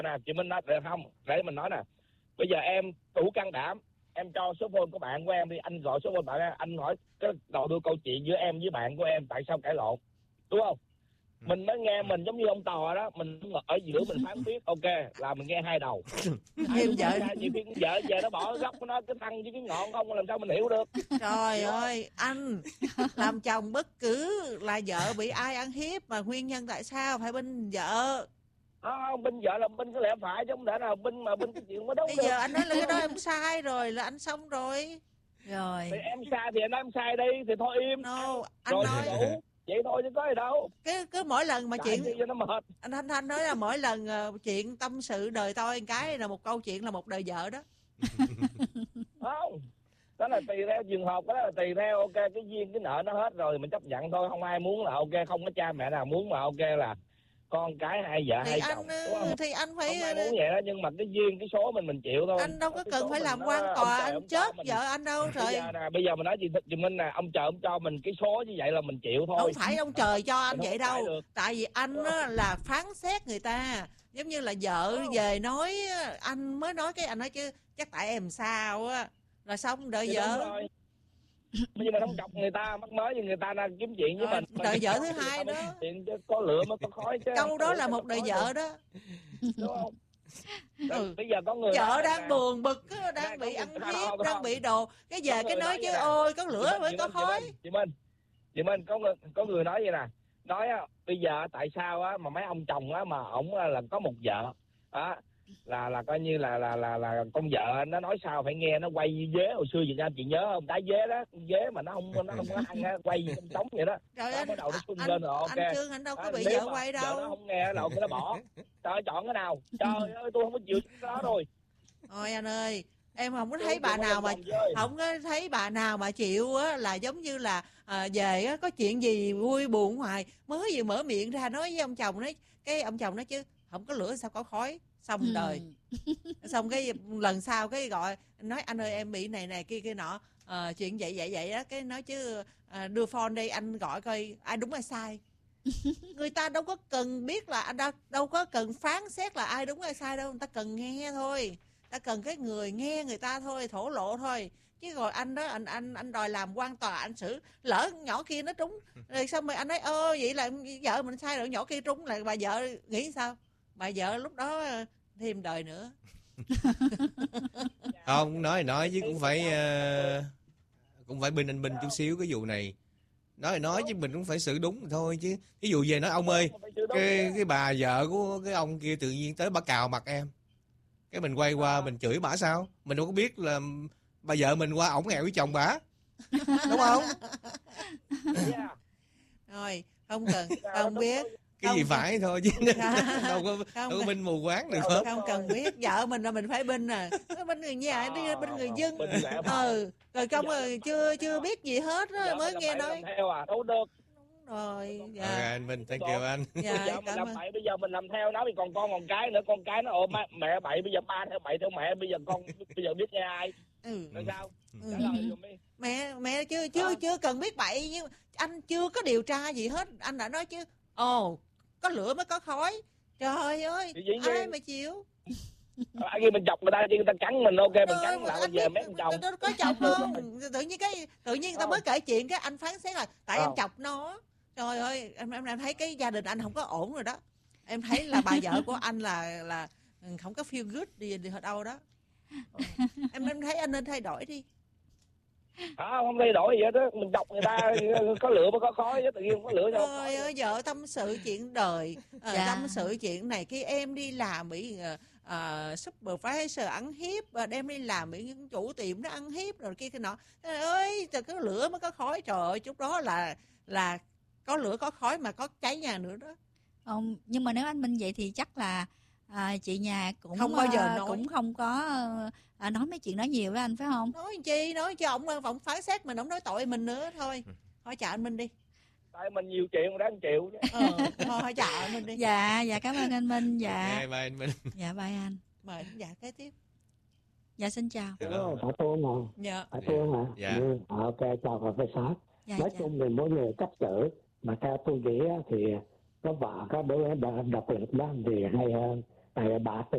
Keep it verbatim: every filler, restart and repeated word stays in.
nè, chị Minh nói được không? Để mình nói nè. Bây giờ em đủ can đảm, em cho số phone của bạn của em đi, anh gọi số phone bạn em, anh hỏi cái đầu đuôi câu chuyện giữa em với bạn của em tại sao cãi lộn, đúng không? Mình mới nghe mình giống như ông Tò đó, mình ở giữa mình phán biết, ok là mình nghe hai đầu. Ai đúng vợ nhiều khi vợ về nó bỏ góc của nó cái thăng với cái ngọn không làm sao mình hiểu được. Trời ơi, anh làm chồng bất cứ là vợ bị ai ăn hiếp mà nguyên nhân tại sao phải binh vợ. Không, binh vợ là binh cái lẽ phải chứ không thể nào binh mà binh cái chuyện mới đúng bây được. Giờ anh nói là cái đó em sai rồi là anh xong rồi. Rồi. Thì em sai thì em nói em sai đi thì thôi im. No, anh rồi nói thì đủ. Vậy thôi chứ có gì đâu. Cứ cứ mỗi lần mà Tại chuyện cho nó mệt. Anh Thanh Thanh nói là mỗi lần uh, chuyện tâm sự đời tôi cái là một câu chuyện là một đời vợ đó. Không. Đó là tùy theo trường hợp, đó là tùy theo ok cái duyên cái nợ nó hết rồi mình chấp nhận thôi, không ai muốn là ok, không có cha mẹ nào muốn mà ok là con cái hai vợ thì hai anh, chồng đúng không? Thì anh phải không ai muốn vậy đó, nhưng mà cái duyên cái số mình mình chịu thôi. Anh đâu có cái cần phải làm quan tòa anh chết vợ anh đâu trời. Bây giờ nè, bây giờ mình nói chị chị Minh nè, ông trời ông cho mình cái số như vậy là mình chịu thôi. Không phải ông trời cho anh mình vậy đâu, tại vì anh á, là phán xét người ta, giống như là vợ không. Về nói anh mới nói cái anh nói chứ chắc tại em sao á rồi xong đợi thì vợ. Bây giờ mình không chọc người ta mắc mới như người ta đang kiếm chuyện với rồi, mình. Đời vợ thứ hai đó. Có lửa mới có khói chứ. Câu đó là một đời vợ đó. Đúng không? Ừ. Bây giờ có người vợ đang buồn bực, đang bị ăn hiếp, đang bị đồ cái về cái nói chứ ôi có lửa mới có khói. Chị Minh, chị Minh có người có người nói vậy nè, nói á bây giờ tại sao á mà mấy ông chồng á mà ổng là có một vợ á là là coi như là là là là con vợ nó nói sao phải nghe, nó quay như dế hồi xưa Việt Nam chị nhớ không, đá dế đó, dế mà nó không nó không có ăn á, quay như trong trống vậy đó. Trời đó, anh, bắt đầu nó sung anh, lên rồi ok. anh Trương anh đâu có à, bị vợ quay đâu. Vợ nó không nghe là nó bỏ. Trời ơi, chọn cái nào? Trời ơi tôi không có chịu cái đó rồi. Thôi anh ơi, em không có thấy bà nào mà không có thấy bà nào mà chịu á là giống như là à, về á có chuyện gì vui buồn hoài mới vừa mở miệng ra nói với ông chồng nói cái ông chồng nói chứ không có lửa sao có khói, xong ừ. đời xong cái lần sau cái gọi nói anh ơi em bị này này kia kia nọ à, chuyện vậy vậy vậy đó cái nói chứ à, đưa phone đây anh gọi coi ai đúng ai sai. Người ta đâu có cần biết là anh đâu, đâu có cần phán xét là ai đúng ai sai đâu, người ta cần nghe thôi, ta cần cái người nghe người ta thôi, thổ lộ thôi. Chứ rồi anh đó anh anh anh đòi làm quan tòa anh xử lỡ nhỏ kia nó trúng rồi xong rồi anh nói ơ vậy là vợ mình sai rồi nhỏ kia trúng là bà vợ nghĩ sao, bà vợ lúc đó thêm đời nữa. Không nói thì nói chứ cũng phải uh, cũng phải binh anh binh chút xíu cái vụ này. Nói thì nói chứ mình cũng phải xử đúng thôi chứ. Ví dụ về nói ông ơi cái cái bà vợ của cái ông kia tự nhiên tới bà cào mặt em, cái mình quay qua mình chửi bả sao, mình đâu có biết là bà vợ mình qua ổng nghèo với chồng bả, đúng không? Rồi không cần không biết cái không gì phải thôi chứ đâu có không, đâu có binh mù quáng được không? Không cần biết vợ mình là mình phải binh à, bên người nhà đi bên người dân. Ừ rồi không rồi chưa chưa biết gì hết đó, mới nghe nói theo à đâu được. Rồi dạ. Okay, anh Minh thank you anh. Dạ, bây giờ mình làm bậy, bây giờ mình làm theo nó thì còn con còn cái nữa, con cái nó ôm mẹ bậy, bây giờ ba theo bậy theo mẹ, bây giờ con bây giờ biết nghe ai? Ừ. Là sao? Ừ. Mẹ mẹ chưa chưa à. chưa cần biết bậy, nhưng anh chưa có điều tra gì hết anh đã nói chứ ồ có lửa mới có khói. Trời ơi ai mà chịu. Ai khi mình chọc người ta chứ người ta cắn mình ok mình cắn lại về mấy con chồng. Có chọc không? Tự nhiên cái tự nhiên tao mới kể chuyện cái anh phán xét là tại à. em chọc nó. Trời ơi em, em em thấy cái gia đình anh không có ổn rồi đó. Em thấy là bà vợ của anh là là không có feel good đi đi ở đâu đó. Em em thấy anh nên thay đổi đi. À, không thay đổi gì hết đó, mình chọc người ta có lửa mới có khói chứ tự nhiên không có lửa đâu. Trời ơi vợ tâm sự chuyện đời, à, dạ. Tâm sự chuyện này khi em đi làm bị uh, supervisor ăn hiếp, và đem đi làm bị những chủ tiệm nó ăn hiếp rồi kia cái nọ. Trời ơi trời, có lửa mới có khói, trời ơi chút đó là là có lửa có khói mà có cháy nhà nữa đó. Không, nhưng mà nếu anh Minh vậy thì chắc là à, chị nhà cũng không bao giờ nói. Cũng không có à, nói mấy chuyện đó nhiều với anh phải không? Nói chi nói cho ông ông phán xét mình, ông nói tội mình nữa thôi. Thôi chào anh Minh đi. Tại mình nhiều chuyện đáng chịu chứ. Ờ, thôi chào anh Minh đi. Dạ dạ cảm ơn anh Minh. Dạ. Okay, bye anh Minh. Dạ bye anh. Mời dạ kế tiếp. Dạ xin chào. Hello, phải Phương hả? Dạ. Phải Phương hả? Dạ. Ừ. Ok chào cà phê sát. Dạ, nói dạ. chung thì mỗi người cách xử, mà theo tôi nghĩ thì có vợ có đứa đặc biệt đó thì hay hơn. Tại bà